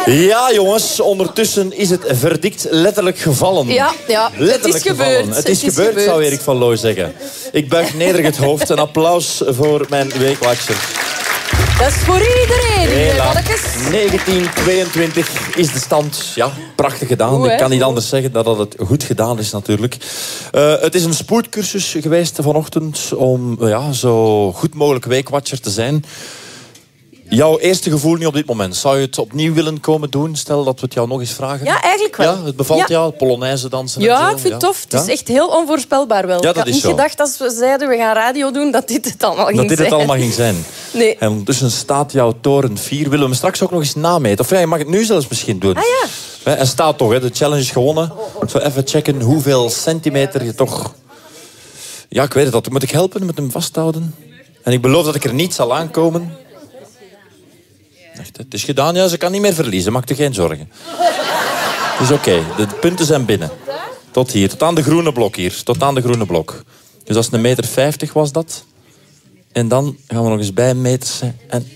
Ja, jongens, ondertussen is het verdikt letterlijk gevallen. Ja, letterlijk het is gebeurd. Het is gebeurd, zou Erik van Looy zeggen. Ik buig nederig het hoofd. Een applaus voor mijn weekwatcher. Dat is voor iedereen, mannetjes. 1922 is de stand. Ja, prachtig gedaan. Goed, ik kan niet anders zeggen dan dat het goed gedaan is natuurlijk. Het is een spoedcursus geweest vanochtend om zo goed mogelijk weekwatcher te zijn. Jouw eerste gevoel nu op dit moment? Zou je het opnieuw willen komen doen? Stel dat we het jou nog eens vragen. Ja, eigenlijk wel. Ja, het bevalt jou? Polonaise dansen en Ja, zo? ik vind het tof. Het Ja? is echt heel onvoorspelbaar wel. Ja, ik dat had is niet zo. gedacht als we zeiden we gaan radio doen dat dit het allemaal ging zijn. Dat dit het allemaal ging zijn. Nee. En ondertussen staat jouw toren 4. Willen we hem straks ook nog eens nameten? Of ja, je mag het nu zelfs misschien doen. Ah ja. En staat toch, hè? De challenge is gewonnen. Zo even checken hoeveel centimeter je toch... Ja, ik weet het. Moet ik helpen met hem vasthouden? En ik beloof dat ik er niet zal aankomen. Echt, het is gedaan, ja. Ze kan niet meer verliezen. Maak je geen zorgen. Het is oké. De punten zijn binnen. Tot hier. Tot aan de groene blok hier. Tot aan de groene blok. Dus dat is 1,50 meter was dat. En dan gaan we nog eens bij meters. En